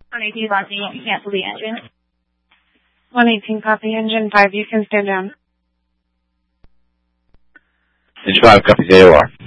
118 launching, cancel the engine. 118 copy, engine 5, you can stand down. Engine 5, copy, AOR.